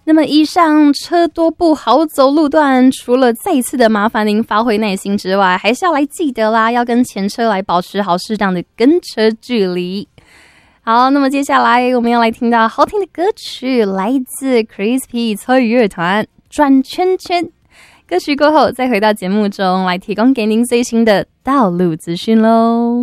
那么以上车多不好走路段，除了再一次的麻烦您发挥耐心之外，还是要来记得啦，要跟前车来保持好适当的跟车距离。好，那么接下来我们要来听到好听的歌曲，来自 Crispy 侧乐团转圈圈。歌曲过后再回到节目中来提供给您最新的道路资讯咯。